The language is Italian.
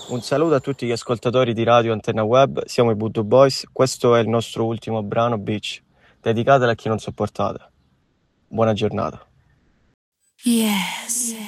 Un saluto a tutti gli ascoltatori di Radio Antenna Web, siamo i Voodoo Boys, questo è il nostro ultimo brano Beach, dedicatelo a chi non sopportate. Buona giornata. Yes.